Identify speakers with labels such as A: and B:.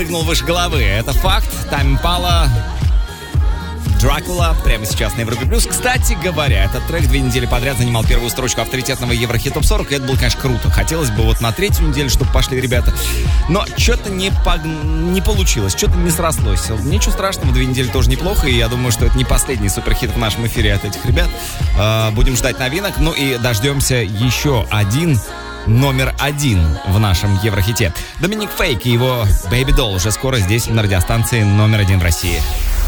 A: Прыгнул выше головы. Это факт. Тайм Импала, Дракула прямо сейчас на Европе Плюс. Кстати говоря, этот трек 2 недели подряд занимал первую строчку авторитетного Еврохит Топ 40, и это было, конечно, круто. Хотелось бы вот на 3-ю неделю, чтобы пошли ребята. Но что-то не получилось, что-то не срослось. Ничего страшного, 2 недели тоже неплохо, и я думаю, что это не последний суперхит в нашем эфире от этих ребят. Будем ждать новинок, ну и дождемся еще один номер 1 в нашем Еврохите. Доминик Фейк и его Baby Doll уже скоро здесь на радиостанции номер 1 в России.